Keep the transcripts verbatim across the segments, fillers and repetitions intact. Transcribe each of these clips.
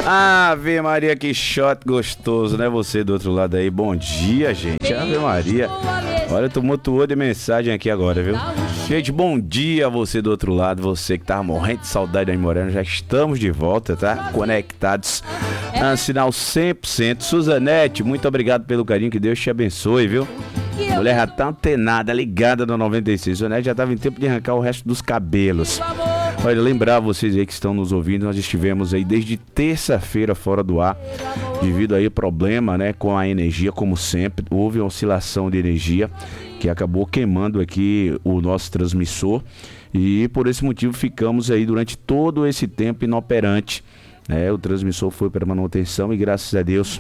Ave Maria, que shot gostoso, né? Você do outro lado aí, bom dia, gente. Ave Maria. Olha, tumultuou de mensagem aqui agora, viu? Gente, bom dia a você do outro lado, você que tava morrendo de saudade aí morando, já estamos de volta, tá? Conectados, ah, sinal cem por cento. Suzanete, muito obrigado pelo carinho, que Deus te abençoe, viu? Mulher já tá antenada, ligada no noventa e seis. Suzanete já tava em tempo de arrancar o resto dos cabelos. Olha, lembrar vocês aí que estão nos ouvindo, nós estivemos aí desde terça-feira fora do ar, devido aí problema, né, com a energia, como sempre, houve uma oscilação de energia que acabou queimando aqui o nosso transmissor e por esse motivo ficamos aí durante todo esse tempo inoperante. É, o transmissor foi para manutenção e graças a Deus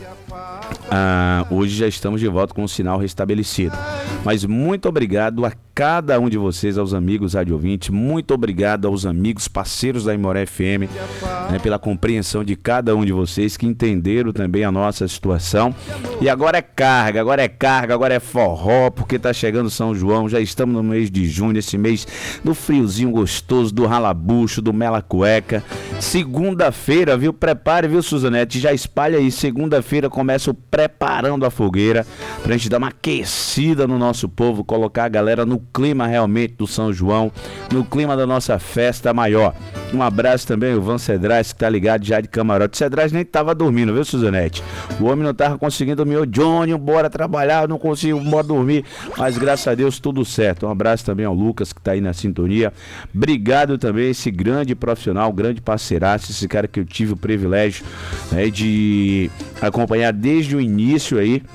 ah, hoje já estamos de volta com o sinal restabelecido. Mas muito obrigado a cada um de vocês, aos amigos rádio ouvintes, muito obrigado aos amigos parceiros da Aimoré F M, né, pela compreensão de cada um de vocês que entenderam também a nossa situação. E agora é carga, agora é carga, agora é forró, porque tá chegando São João, já estamos no mês de junho, esse mês do friozinho gostoso, do ralabucho, do mela cueca. Segunda-feira, viu? Prepare, viu, Suzanete? Já espalha aí, segunda-feira começa o Preparando a Fogueira, pra gente dar uma aquecida no nosso povo, colocar a galera no clima realmente do São João, no clima da nossa festa maior. Um abraço também ao Van Cedrais, que tá ligado já de camarote. Cedrais nem tava dormindo, viu, Suzanete? O homem não tava conseguindo dormir. Ô, Johnny, bora trabalhar, eu não consigo, bora dormir. Mas graças a Deus, tudo certo. Um abraço também ao Lucas, que tá aí na sintonia. Obrigado também a esse grande profissional, grande parceiraço, esse cara que eu tive o privilégio, né, de acompanhar desde o início aí,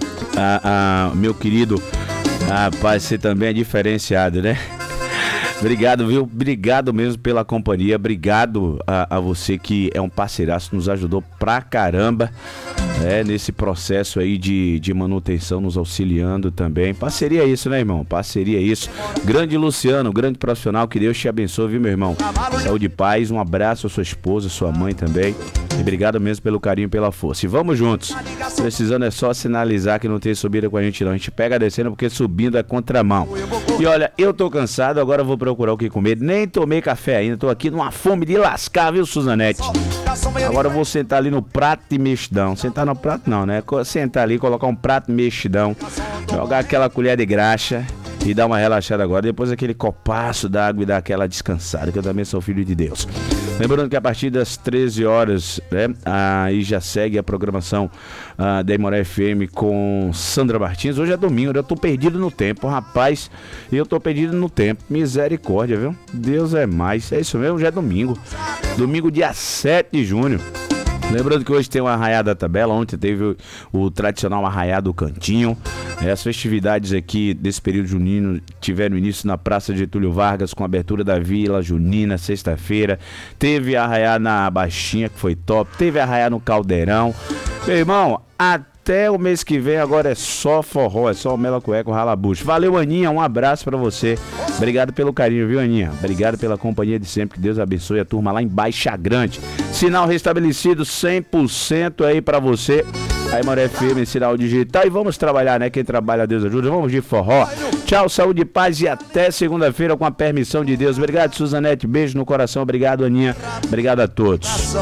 a, a, meu querido. Rapaz, você também é diferenciado, né? Obrigado, viu? Obrigado mesmo pela companhia. Obrigado a, a você que é um parceiraço, nos ajudou pra caramba, é, nesse processo aí de, de manutenção, nos auxiliando também. Parceria é isso, né, irmão? Parceria é isso. Grande Luciano, grande profissional, que Deus te abençoe, viu, meu irmão? Saúde e paz, um abraço à sua esposa, à sua mãe também. E obrigado mesmo pelo carinho e pela força. E vamos juntos. Precisando é só sinalizar que não tem subida com a gente não. A gente pega descendo porque subindo é contramão. E olha, eu tô cansado, agora eu vou procurar o que comer. Nem tomei café ainda, tô aqui numa fome de lascar, viu, Suzanete? Agora eu vou sentar ali no prato de mexidão. Sentar no prato não, né? Sentar ali, colocar um prato de mexidão, jogar aquela colher de graxa e dar uma relaxada agora. Depois aquele copaço d'água e dar aquela descansada, que eu também sou filho de Deus. Lembrando que a partir das treze horas, né, aí já segue a programação ah, da Aimoré F M com Sandra Martins. Hoje é domingo, eu tô perdido no tempo, rapaz. Eu tô perdido no tempo. Misericórdia, viu? Deus é mais. É isso mesmo, já é domingo. Domingo, dia sete de junho. Lembrando que hoje tem uma arraiada da tabela, ontem teve o, o tradicional arraiado do Cantinho. As festividades aqui desse período junino tiveram início na Praça Getúlio Vargas, com a abertura da Vila Junina, sexta-feira. Teve arraiá na Baixinha, que foi top. Teve arraiá no Caldeirão. Meu irmão, até o mês que vem agora é só forró, é só o mela cueca, o ralabucho. Valeu, Aninha, um abraço pra você. Obrigado pelo carinho, viu, Aninha? Obrigado pela companhia de sempre, que Deus abençoe a turma lá em Baixa Grande. Sinal restabelecido cem por cento aí pra você. Aimoré F M, sinal digital. E vamos trabalhar, né? Quem trabalha, Deus ajuda. Vamos de forró. Tchau, saúde e paz e até segunda-feira com a permissão de Deus. Obrigado, Suzanete. Beijo no coração. Obrigado, Aninha. Obrigado a todos.